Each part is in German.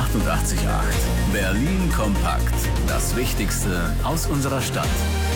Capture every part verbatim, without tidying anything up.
achtundachtzig Komma acht. Berlin kompakt. Das Wichtigste aus unserer Stadt.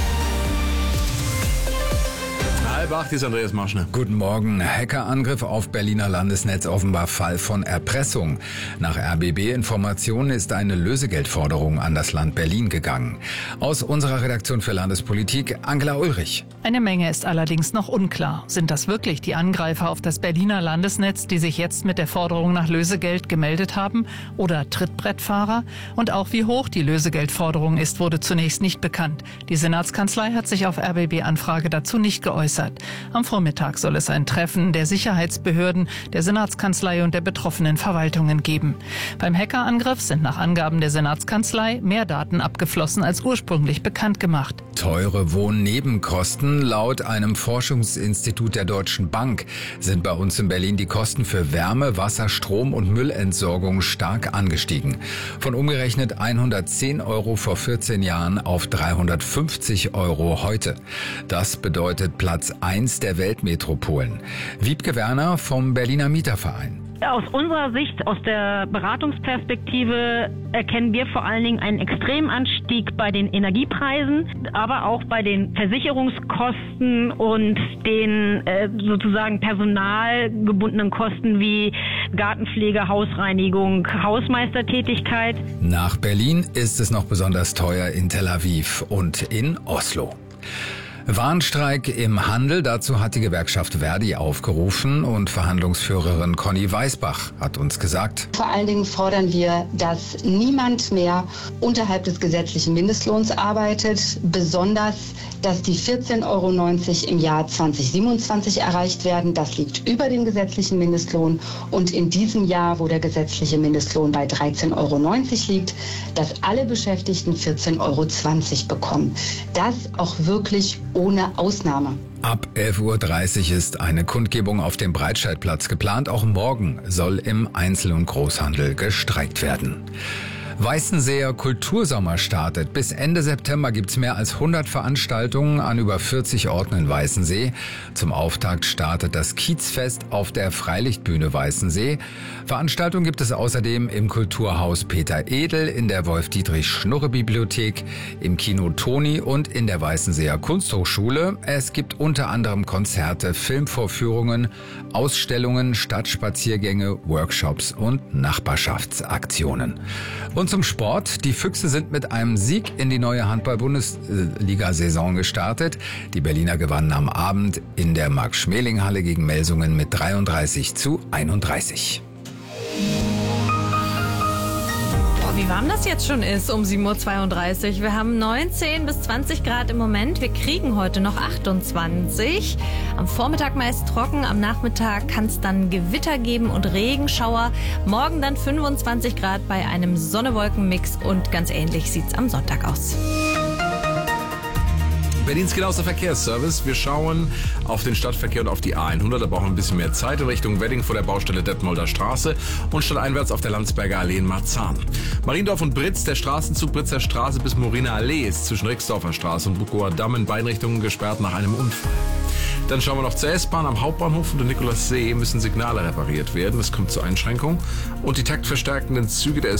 Halb acht ist Andreas Marschner. Guten Morgen. Hackerangriff auf Berliner Landesnetz, offenbar Fall von Erpressung. Nach R B B-Informationen ist eine Lösegeldforderung an das Land Berlin gegangen. Aus unserer Redaktion für Landespolitik, Angela Ulrich. Eine Menge ist allerdings noch unklar. Sind das wirklich die Angreifer auf das Berliner Landesnetz, die sich jetzt mit der Forderung nach Lösegeld gemeldet haben? Oder Trittbrettfahrer? Und auch wie hoch die Lösegeldforderung ist, wurde zunächst nicht bekannt. Die Senatskanzlei hat sich auf R B B-Anfrage dazu nicht geäußert. Am Vormittag soll es ein Treffen der Sicherheitsbehörden, der Senatskanzlei und der betroffenen Verwaltungen geben. Beim Hackerangriff sind nach Angaben der Senatskanzlei mehr Daten abgeflossen als ursprünglich bekannt gemacht. Teure Wohnnebenkosten. Laut einem Forschungsinstitut der Deutschen Bank sind bei uns in Berlin die Kosten für Wärme, Wasser, Strom und Müllentsorgung stark angestiegen. Von umgerechnet hundertzehn Euro vor vierzehn Jahren auf dreihundertfünfzig Euro heute. Das bedeutet Platz eins der Weltmetropolen. Wiebke Werner vom Berliner Mieterverein. Aus unserer Sicht, aus der Beratungsperspektive, erkennen wir vor allen Dingen einen Extremanstieg bei den Energiepreisen, aber auch bei den Versicherungskosten und den äh, sozusagen personalgebundenen Kosten wie Gartenpflege, Hausreinigung, Hausmeistertätigkeit. Nach Berlin ist es noch besonders teuer in Tel Aviv und in Oslo. Warnstreik im Handel, dazu hat die Gewerkschaft Verdi aufgerufen und Verhandlungsführerin Conny Weißbach hat uns gesagt: Vor allen Dingen fordern wir, dass niemand mehr unterhalb des gesetzlichen Mindestlohns arbeitet, besonders, dass die vierzehn Euro neunzig im Jahr zweitausendsiebenundzwanzig erreicht werden. Das liegt über dem gesetzlichen Mindestlohn und in diesem Jahr, wo der gesetzliche Mindestlohn bei dreizehn Euro neunzig liegt, dass alle Beschäftigten vierzehn Euro zwanzig bekommen. Das auch wirklich ohne Ausnahme. Ab elf Uhr dreißig ist eine Kundgebung auf dem Breitscheidplatz geplant. Auch morgen soll im Einzel- und Großhandel gestreikt werden. Weißenseer Kultursommer startet. Bis Ende September gibt's mehr als hundert Veranstaltungen an über vierzig Orten in Weißensee. Zum Auftakt startet das Kiezfest auf der Freilichtbühne Weißensee. Veranstaltungen gibt es außerdem im Kulturhaus Peter Edel, in der Wolf-Dietrich-Schnurre-Bibliothek, im Kino Toni und in der Weißenseer Kunsthochschule. Es gibt unter anderem Konzerte, Filmvorführungen, Ausstellungen, Stadtspaziergänge, Workshops und Nachbarschaftsaktionen. Und zum Sport. Die Füchse sind mit einem Sieg in die neue Handball-Bundesliga-Saison gestartet. Die Berliner gewannen am Abend in der Max-Schmeling-Halle gegen Melsungen mit dreiunddreißig zu einunddreißig. Wie warm das jetzt schon ist um sieben Uhr zweiunddreißig. Wir haben neunzehn bis zwanzig Grad im Moment. Wir kriegen heute noch achtundzwanzig. Am Vormittag meist trocken, am Nachmittag kann es dann Gewitter geben und Regenschauer. Morgen dann fünfundzwanzig Grad bei einem Sonne-Wolken-Mix und ganz ähnlich sieht es am Sonntag aus. Berlins genauester Verkehrsservice. Wir schauen auf den Stadtverkehr und auf die A hundert. Da brauchen wir ein bisschen mehr Zeit in Richtung Wedding vor der Baustelle Detmolder Straße und stadteinwärts auf der Landsberger Allee in Marzahn. Mariendorf und Britz, der Straßenzug Britzer Straße bis Moriner Allee ist zwischen Rixdorfer Straße und Bukower Damm in beiden Richtungen gesperrt nach einem Unfall. Dann schauen wir noch zur S-Bahn. Am Hauptbahnhof und der Nikolassee müssen Signale repariert werden. Es kommt zur Einschränkung. Und die taktverstärkenden Züge der